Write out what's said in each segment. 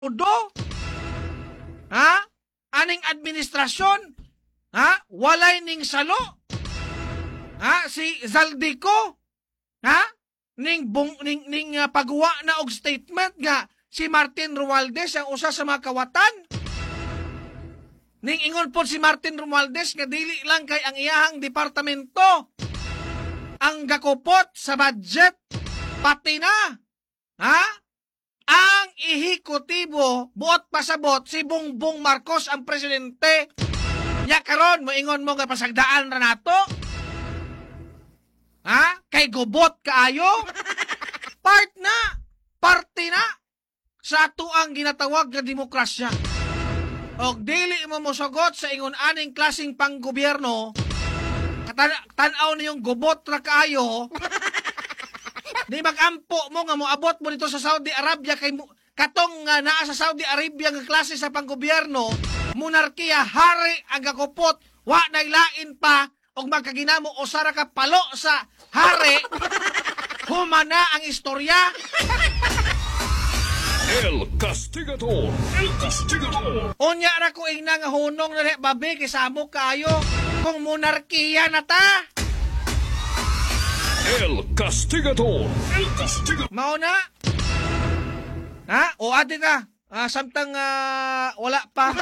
Udo? Ha? Aning administrasyon? Ha? Walay ning salo? Ha? Si Zaldico? Ha? Ning pagwa na og statement nga si Martin Romualdez ang usa sa mga kawatan? Ning ingon po si Martin Romualdez nga dili lang kay ang iyahang departamento ang gakupot sa budget, pati na, ha? Ang ehekutibo, buot pasabot, si Bongbong Marcos ang presidente. Ya karon mo ingon mo nga pasagdaan ra nato? Ha? Kay gubot kaayo? Parte na sa ato ang ginatawag nga demokrasya. Og dili mo mosugot sa ingon aning klaseng panggobyerno, tan-aw niyong gubot ra kaayo. Di magampo mo nga moabot mo dito sa Saudi Arabia kay katong nga naa sa Saudi Arabia nga klase sa panggobyerno, monarkiya, hari ang gakupot, wa nailain pa og magkaginamo usara ka palo sa hari. Humana ang istorya. El Castigador. El Castigador. Unya ra ko ing nga hunong na babe kay samok kaayo kung monarkiya na ta. El Castigador. El Castigador. Mao na. Ha? O ate ka. Samtang wala pa.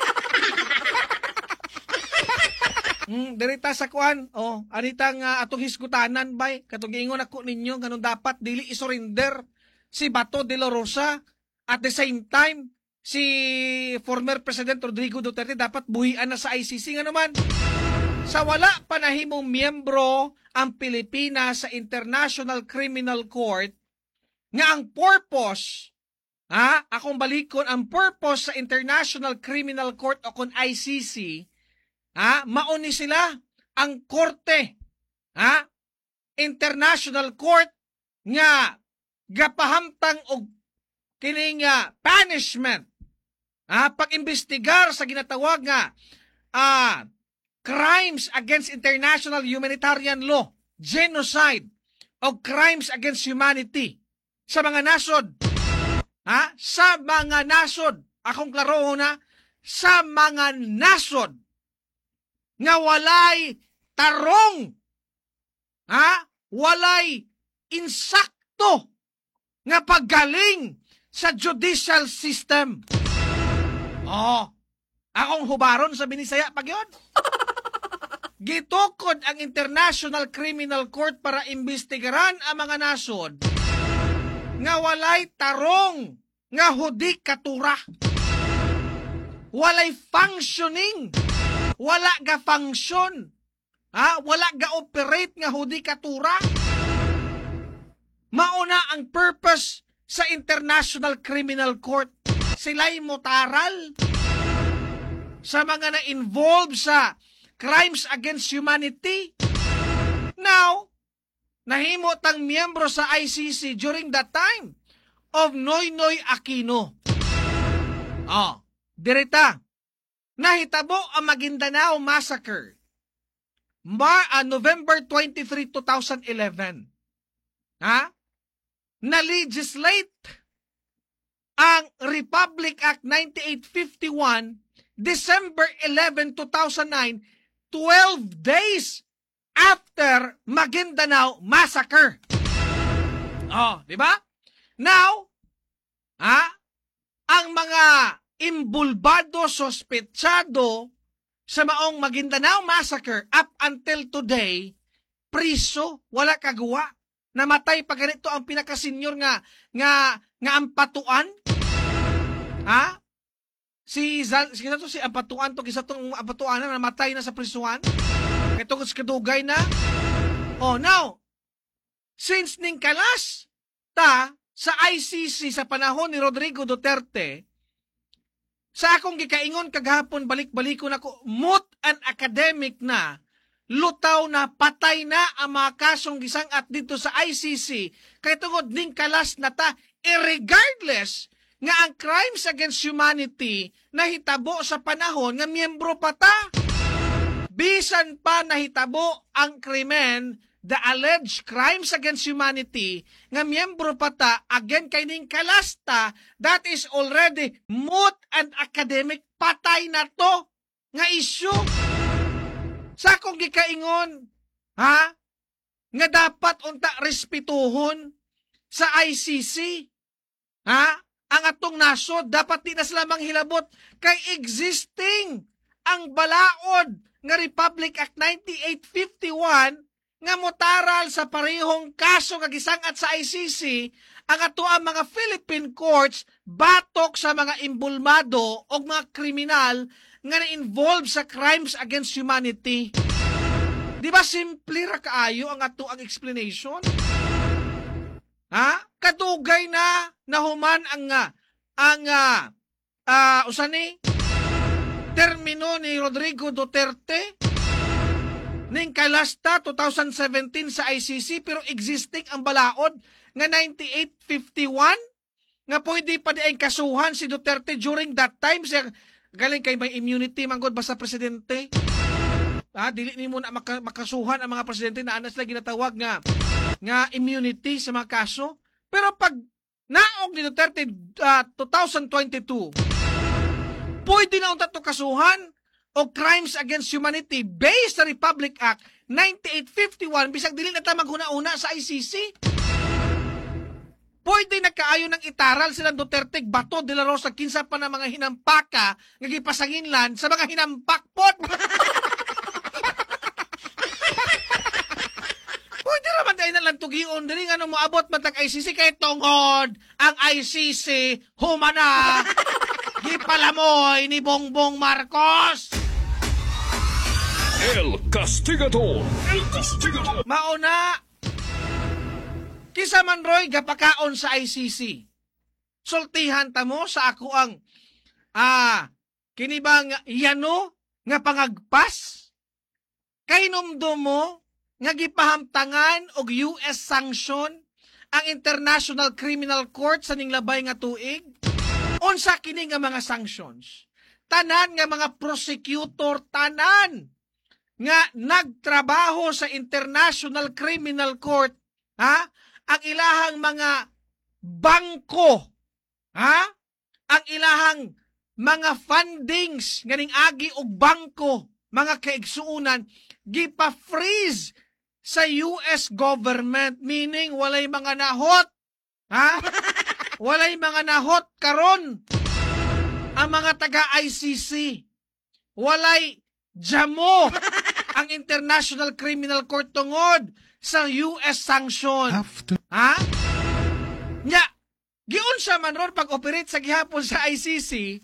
Dirita sa kuan. Anitang atong hiskutanan bay. Katong giingon ako ninyo ganun dapat dili isurrender si Bato de la Rosa. At the same time, si former President Rodrigo Duterte dapat buhian na sa ICC nga naman. Sa wala pa nahimong miyembro ang Pilipinas sa International Criminal Court, nga ang purpose, akong balikon, ang purpose sa International Criminal Court o kung ICC, mauni sila ang korte, International Court nga gapahamtang og kining punishment, pag-imbestigar sa ginatawag nga crimes against international humanitarian law, genocide, o crimes against humanity sa mga nasod. Sa mga nasod, akong klaro na, sa mga nasod nga walay tarong, walay insakto nga paggaling sa judicial system. Akong hubaron sa Binisaya pag yun. Gitukod ang International Criminal Court para imbestigaran ang mga nasod nga walay tarong nga hudikatura. Walay functioning. Wala ga function. Wala ga operate nga hudikatura. Mauna ang purpose sa International Criminal Court. Sila'y motaral sa mga na-involve sa crimes against humanity. Now, nahimo tang miyembro sa ICC during that time of Noynoy Aquino. Direta, nahitabo ang Maguindanao Massacre November 23, 2011. Na-legislate ang Republic Act 9851 December 11, 2009, 12 days after Maguindanao Massacre. Di ba? Now, ang mga imbulbado, sospetsado sa maong Maguindanao Massacre up until today, priso, wala kagawa. Namatay pa ganito ang pinakasenyor nga ampatuan. Si ampatuan to, kisa tong ampatuan na namatay na sa prisuan. Itong kadugay na. Now, since ning kalas ta sa ICC sa panahon ni Rodrigo Duterte, sa akong gikaingon kagahapon, balik-balikon ako, moot and academic na, lutaw na, patay na ang mga kasong gisang at dito sa ICC, kaya tungod ning kalas na ta, regardless nga ang crimes against humanity nahitabo sa panahon nga miyembro pa ta. Bisan pa nahitabo ang krimen the alleged crimes against humanity nga miyembro pata again kay ning kalasta, that is already moot and academic. Patay na to nga issue. Sa akong gikaingon, ha? Nga dapat unta respetuhon sa ICC. Ha? Ang atong nasod, dapat di na sila manghilabot kay existing ang balaod nga Republic Act 9851 nga motaral sa parehong kaso nga gisangat sa ICC ang ato ang mga Philippine courts batok sa mga imbulmado o mga kriminal nga na-involve sa crimes against humanity. Di ba simple ra kaayo ang ato ang explanation? Ha? Kadugay na nahuman ang usani termino ni Rodrigo Duterte ning kalasta 2017 sa ICC, pero existing ang balaod nga 9851 nga pwede pa diay kasuhan si Duterte during that time. Siya galing kay may immunity manggod basta presidente. Dili ni mo na makasuhan ang mga presidente na ana sila ginatawag nga immunity sa mga kaso. Pero pag naog ni Duterte 2022, pwede na unta to kasuhan o crimes against humanity based sa Republic Act 9851 bisag dili na ta maghuna-una sa ICC. Pwede na kaayo ng itaral sila Duterte, Bato de la Rosa, kinsa pa na mga hinampaka nga gipasanginlan sa mga hinampakpot. Pwede raman dahil na lang tugion dili nga nung moabot matag ICC kay tungod ang ICC humana gipalamoy ni Bongbong Marcos. El Castigador. El Castigador. Mauna, kisa man Roy gapakaon sa ICC. Sultihan ta mo sa ako ang kini bang yano nga pangagpas? Kay numdo mo nga gipahamtangan og US sanction ang International Criminal Court sa ning labay nga tuig. Unsa kini nga mga sanctions? Tanan nga mga prosecutor, tanan nga nagtrabaho sa International Criminal Court, ang ilahang mga bangko, ang ilahang mga fundings nganing agi og bangko, mga kaigsuunan gipa-freeze sa US government, meaning walay mga nahot, walay mga nahot karon ang mga taga ICC, walay jamo ang International Criminal Court tungod sa US sanction. Nya, giun siya man ron pag-operate sa gihapon sa ICC,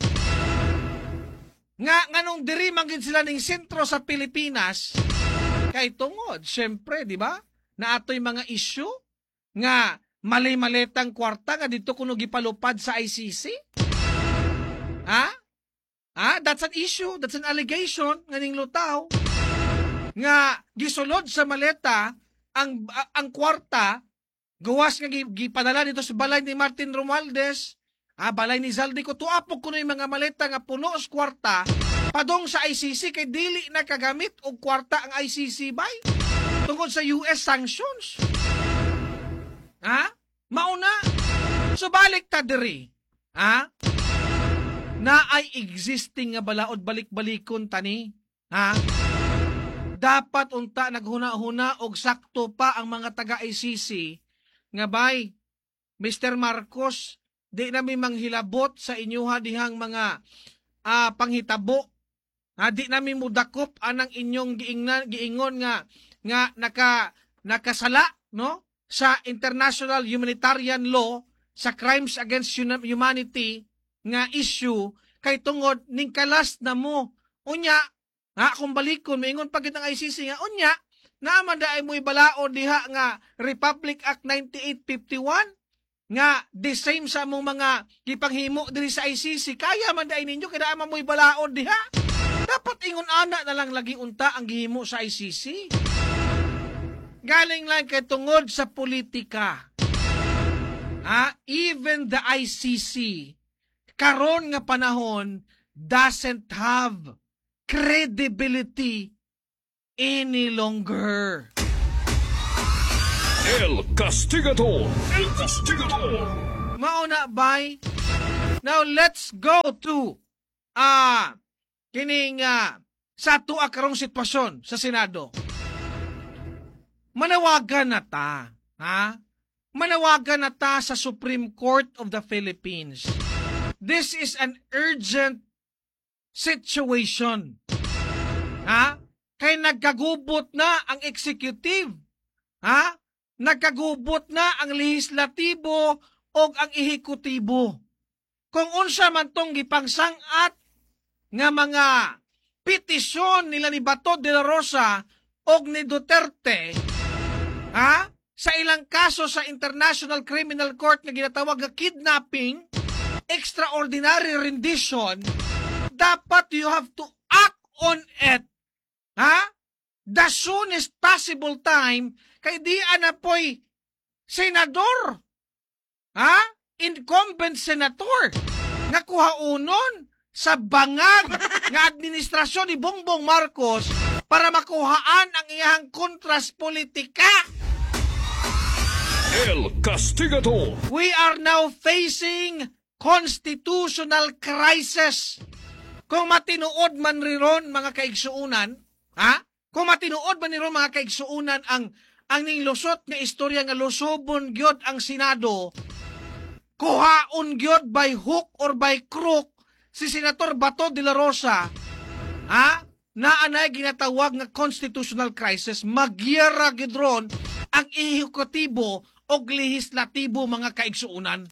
nganong diri manggid sila ning sentro sa Pilipinas, kay tungod, syempre, di ba? Na ato'y mga issue nga mali-maletang kwarta nga dito kuno gipalupad sa ICC. That's an issue, that's an allegation nga ning lutaw nga gisulod sa maleta ang kwarta gawas nga gipadala dito sa balay ni Martin Romualdez, balay ni Zaldico. Tuapok kuno yung mga maleta nga puno sa kwarta padong sa ICC kay dili na kagamit og kwarta ang ICC bay tungkol sa US sanctions. Mauna, subalik ta diri, na ay existing nga balaod balik-balikon tani, dapat unta naghuna-huna og sakto pa ang mga taga-ICC nga bay, Mr. Marcos, di nami manghilabot sa inyuha dihang mga panghitabo. Di nami mudakop anang inyong giingon nga nakasala no sa international humanitarian law sa crimes against humanity nga issue kay tungod ning kalas na mo. Unya, kung balikon, maingon pagit ng ICC nga, unya, naman da ay mo'y balao diha nga Republic Act 9851, nga the same sa mong mga gipanghimo diri sa ICC, kaya man da ninyo, kaya naman mo'y balao diha. Dapat ingon ana na lang lagi unta ang gihimo sa ICC. Galing lang kay tungod sa politika. Even the ICC, karon nga panahon, doesn't have credibility any longer. El Castigador. El Castigador. Mauna bay. Now let's go to kining sa tuwa karong sitwasyon sa Senado. Manawagan na ta, ha? Manawagan na ta sa Supreme Court of the Philippines. This is an urgent situation. Ha? Kay nagkagubot na ang executive. Ha? Nagkagubot na ang lehislatibo o ang ehekutibo. Kung unsa man tong gipangsang-at nga mga petisyon nila ni Bato de la Rosa o ni Duterte, ha? Sa ilang kaso sa International Criminal Court na ginatawag na kidnapping, extraordinary rendition, dapat you have to act on it. Ha? The soonest possible time, kay di na po'y senador. Ha? Incumbent senator. Nga kuhaunon sa bangag nga administrasyon ni Bongbong Marcos para makuhaan ang iyang kontras politika. El Castigador. We are now facing constitutional crisis. Kung matinuod man riron mga kaigsuunan, ha? Kung matinuod man riron mga kaigsuunan ang ning lusot nga istorya nga lusobon gyud ang Senado, kuhaon gyud by hook or by crook si Senator Bato de la Rosa, ha? Na anay ginatawag nga constitutional crisis, magyara gyud ron ang ehekutibo o lehislatibo mga kaigsuunan.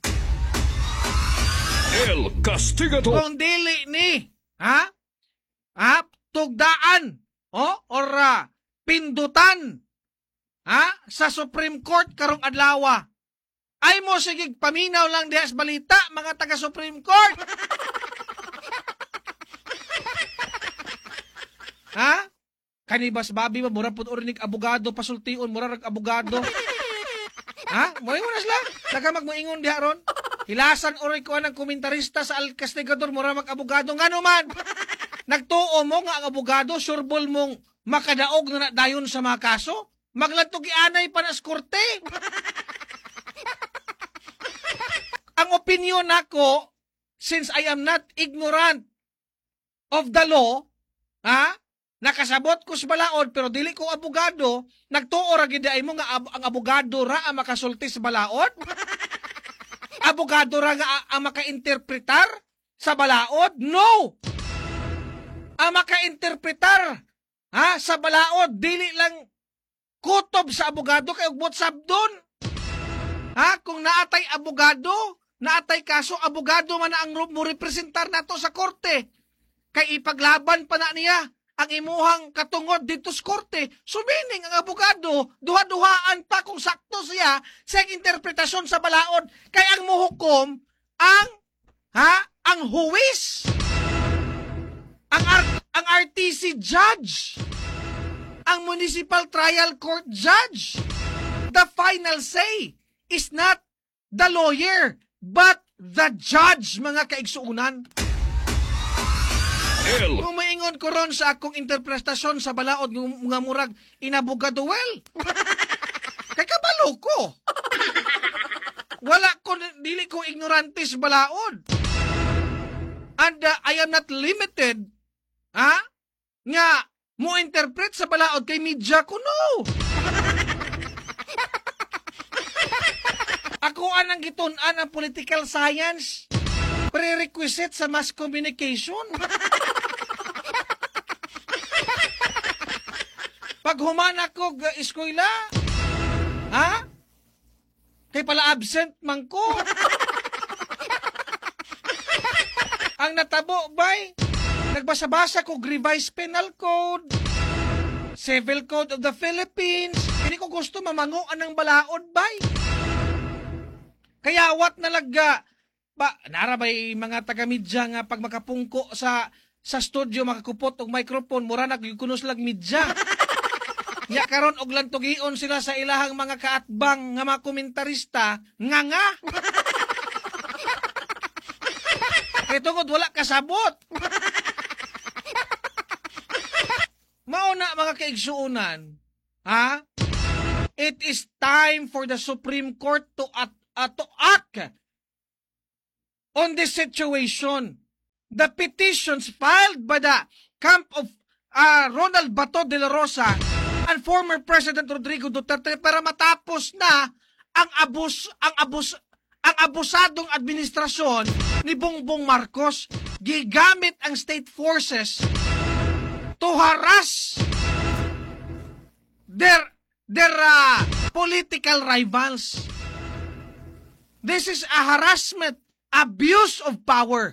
El Castigador. Kung dili ni, ha? Tugdaan, or pindutan, ha? Sa Supreme Court karong adlaw. Ay mo sige paminaw lang diha sa balita mga taga Supreme Court. Ha? Kanibas babi ba mura pud orinig abogado pasultion mura rag abogado. Ha? Moingon na sila. Daga magmoingon diha ron. Hilasan ori ko ang komentarista sa El Castigador mura mag-abogado ngano man. Nagtuo mo nga ang abogado surebol mong makadaog na dayon sa mga kaso. Magladtog ianay pa na sa korte. Ang opinion nako, since I am not ignorant of the law, ha? Nakasabot ko sa balaod pero dili ko abogado, nagtuo ra gid ay mo nga ang abogado ra ang makasulti sa balaod? Abogado ra nga ang makainterpretar sa balaod? No! Ang makainterpretar sa balaod dili lang kutob sa abogado kay ug sabdon. Ha? Kung naatay abogado, naatay kaso, abogado man na ang mo representar nato sa korte. Kay ipaglaban pa na niya ang imuhang katungod dito sa korte. Sumining ang abogado, duha-duhaan pa kung sakto siya sa interpretasyon sa balaod. Kay ang muhukom, ang huwis, ang RTC judge, ang Municipal Trial Court judge. The final say is not the lawyer, but the judge, mga kaigsuunan. Kung maingon ko ron sa akong interpretasyon sa balaod nga murag inabogado, well, kay kabalo ko. Wala ko, dili ko ignorante sa balaod. And I am not limited, nga mo interpret sa balaod kay media ko, no. Ako anang gitun-an ang political science, prerequisite sa mass communication. Pag humana ko eskwela, kay pala absent man ko. Ang natabo bay, nagbasa-basa ko revised penal code, civil code of the Philippines. Hindi ko gusto mamanguan ng balaod bay. Kaya wat nalaga narabay mga taga-media nga pag makapungko sa studio makakupot og microphone mura nagkunos lag media. Ya karon og lantugion sila sa ilahang mga kaatbang nga mga komentarista nga. Kay tungod wala kasabot. Mao na mga kaigsuunan, it is time for the Supreme Court to act on this situation. The petitions filed by the camp of Ronald Bato de la Rosa and former President Rodrigo Duterte para matapos na ang abusadong administrasyon ni Bongbong Marcos, gigamit ang state forces to harass their political rivals. This is a harassment, abuse of power.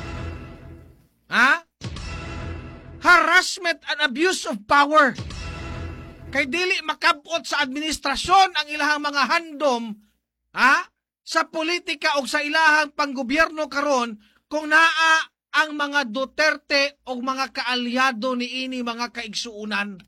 Harassment and abuse of power. Kay dili makabot sa administrasyon ang ilahang mga handom sa politika o sa ilahang panggobyerno karon kung naa ang mga Duterte o mga kaalyado ni ini mga kaigsuunan.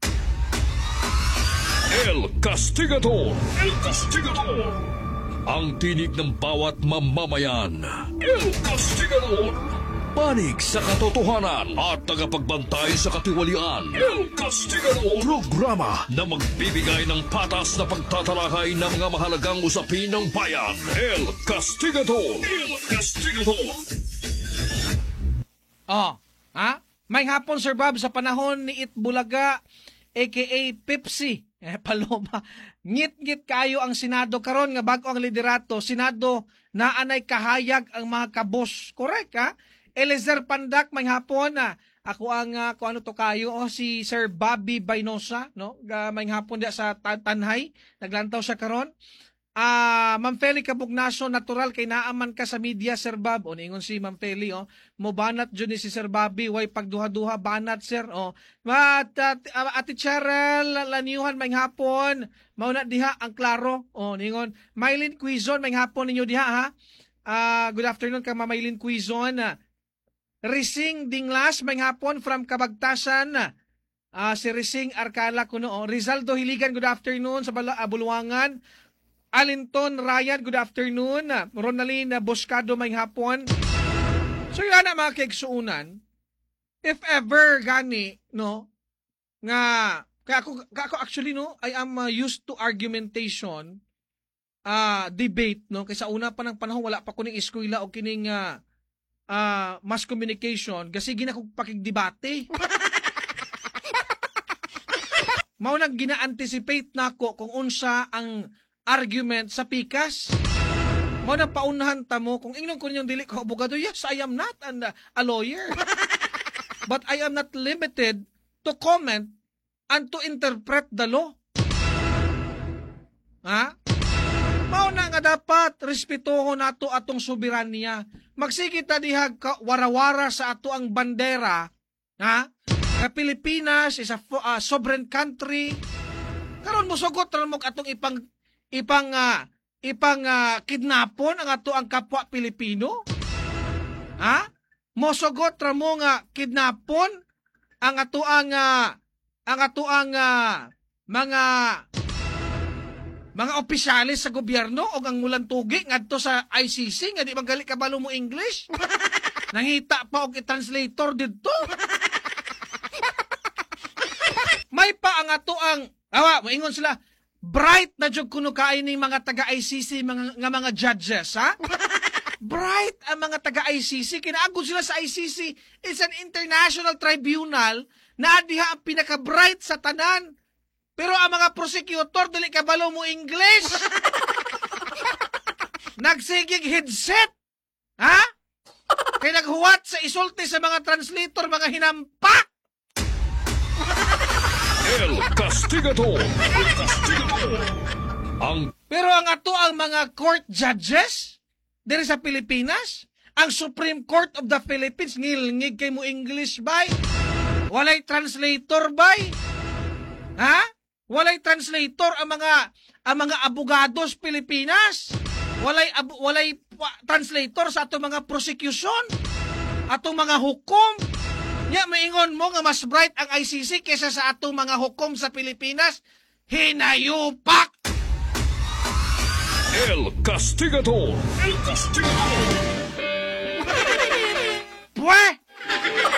El Castigador! El Castigador! Ang tinig ng bawat mamamayan. El Castigador! Panig sa katotohanan at tagapagbantay sa katiwalian. El Castigador! Programa na magbibigay ng patas na pagtatalakay ng mga mahalagang usapin ng bayan. El Castigador! El Castigador! May hapon, Sir Bob, sa panahon ni Itbulaga, aka Pepsi, Paloma, ngit-ngit kayo ang Senado karon nga bago ang liderato, Senado na anay kahayag ang mga kabos. Correct, ha? Elezer Pandak, may hapon, ako ang, kung ano to kayo, si Sir Bobby Bainosa, no? May hapon dia sa Tanhay, naglantaw siya karon. Ma'am Feli Kabugnaso, natural kay naaman ka sa media, Sir Bob. O, ningon si Ma'am Feli, mo banat dyan ni si Sir Bobby, way pagduha-duha, banat, Sir. Ate Cheryl, laniuhan, may hapon, mauna diha, ang klaro. O, ningon, Maylin Quizon, may hapon ninyo diha, ha? Good afternoon ka, Maylin Quizon. Rising Dinglas, may hapon, from Kabagtasan. Si Rising Arcala, kuno, Rizaldo Hiligan, good afternoon, sa Buluangan. Alinton Ryan, good afternoon. Ronaldine Boscado, may hapon. So yun na mga kaigsuunan, if ever gani, no, nga, kaya ako actually, no, I am used to argumentation, debate, no, kaysa una pa ng panahon, wala pa ko ning eskwela o kining mass communication, kasi ginako pakigdebate. Maunang gina-anticipate na ko kung unsa ang argument sa pikas. Mo na paunahan ta mo kung ingnon ko yung dili ko abogado. Yes, I am not a lawyer. But I am not limited to comment and to interpret the law. Mao na nga dapat respetuhon nato atong soberanya. Magsige ta dihag warawara sa ato ang bandera, Pilipinas is a sovereign country. Karon mosugot ra mo atong ipang kidnapon ang ato ang kapwa Pilipino? Mosugot ra mo nga kidnapon ang ato ang mga opisyalis sa gobyerno o ang mulantugi ngadto sa ICC nga di magali kabalo mo English? Nangita pa og i-translator didto. May pa ang ato ang moingon sila bright na jud kuno kaay ning mga taga-ICC mga judges, ha? Bright ang mga taga-ICC, kinaagod sila sa ICC. It's an international tribunal na diha ang pinaka-bright sa tanan. Pero ang mga prosecutor dili kabalo mo English. Nagsigig headset, ha? Kay naghuwat sa isulti sa mga translator, mga hinampak. El Castigador! El Castigador! Pero ang ato ang mga court judges diri sa Pilipinas, ang Supreme Court of the Philippines, ngilngig kay mo English bay? Walay translator bay? Walay translator ang mga abogados Pilipinas? Walay translator sa ato mga prosecution? Atong mga hukom? Maingon mo nga mas bright ang ICC kaysa sa atong mga hukom sa Pilipinas? Hinayupak! El Castigador! El Castigador! Pwe!